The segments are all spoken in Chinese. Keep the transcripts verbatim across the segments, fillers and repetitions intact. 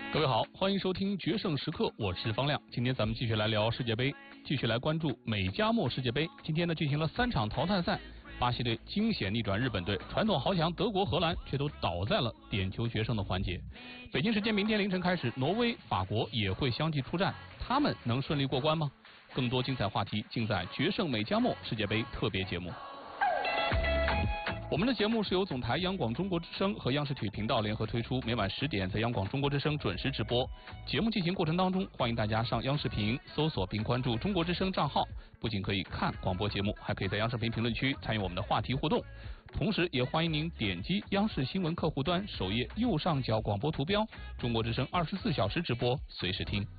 各位好，欢迎收听决胜时刻，我是方亮。今天咱们继续来聊世界杯，继续来关注美加墨世界杯。今天呢进行了三场淘汰赛，巴西队惊险逆转日本队，传统豪强德国、荷兰却都倒在了点球决胜的环节。北京时间明天凌晨开始，挪威、法国也会相继出战，他们能顺利过关吗？更多精彩话题尽在决胜美加墨世界杯特别节目。我们的节目是由总台央广中国之声和央视体育频道联合推出，每晚十点在央广中国之声准时直播。节目进行过程当中，欢迎大家上央视频搜索并关注中国之声账号，不仅可以看广播节目，还可以在央视频评论区参与我们的话题互动。同时也欢迎您点击央视新闻客户端首页右上角广播图标，中国之声二十四小时直播，随时听。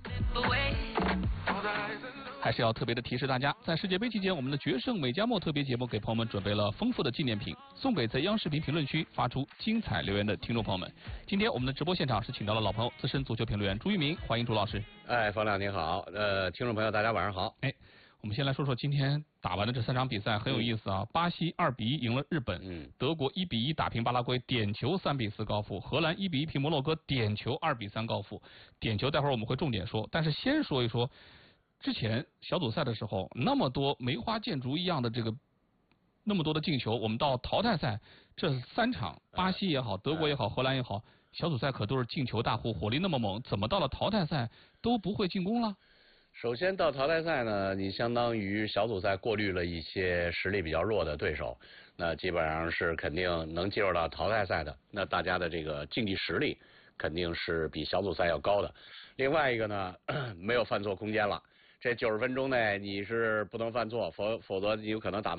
还是要特别的提示大家，在世界杯期间，我们的决胜美加墨特别节目给朋友们准备了丰富的纪念品，送给在央视频评论区发出精彩留言的听众朋友们。今天我们的直播现场是请到了老朋友资深足球评论员朱一鸣，欢迎朱老师。 哎，方亮您好，呃，听众朋友大家晚上好。 哎，我们先来说说今天打完的这三场比赛，很有意思啊。嗯、巴西二比一赢了日本，嗯，德国一比一打平巴拉圭，点球三比四高负；荷兰一比一平摩洛哥，点球二比三高负。点球待会儿我们会重点说，但是先说一说。之前小组赛的时候，那么多梅花建筑一样的这个那么多的进球，我们到淘汰赛这三场，巴西也好，德国也好，荷兰也好，小组赛可都是进球大户，火力那么猛，怎么到了淘汰赛都不会进攻了？ 首先到淘汰赛呢，你相当于小组赛过滤了一些实力比较弱的对手，那基本上是肯定能进入到淘汰赛的，那大家的这个竞技实力肯定是比小组赛要高的。另外一个呢，没有犯错空间了。这九十分钟内你是不能犯错，否否则你有可能打到